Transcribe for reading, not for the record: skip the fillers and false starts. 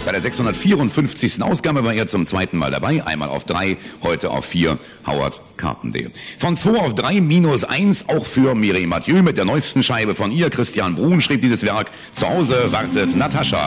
Bei der 654. Ausgabe war er zum zweiten Mal dabei. Einmal auf 3, heute auf 4. Howard Carpendale. Von 2 auf 3 minus 1 auch für Mireille Mathieu mit der neuesten Scheibe von ihr. Christian Bruhn schrieb dieses Werk. Zu Hause wartet Natascha.